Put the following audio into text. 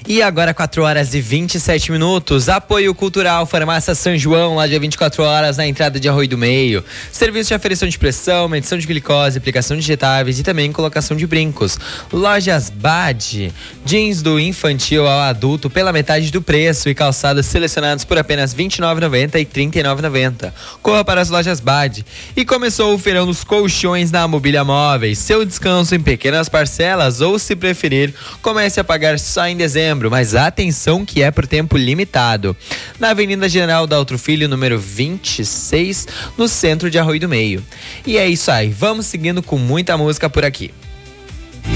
E agora 4h27. Apoio Cultural Farmácia São João, lá dia 24 horas na entrada de Arroio do Meio. Serviço de aferição de pressão, medição de glicose, aplicação de injetáveis e também colocação de brincos. Lojas Bad, jeans do infantil ao adulto pela metade do preço e calçados selecionados por apenas R$ 29,90 e R$ 39,90. Corra para as Lojas Bad. E começou o feirão dos colchões na Mobília Móveis. Seu descanso em pequenas parcelas ou, se preferir, comece a pagar só em dezembro. Mas atenção que é por tempo limitado. Na Avenida General Daltro Filho, número 26, no centro de Arroio do Meio. E é isso aí, vamos seguindo com muita música por aqui.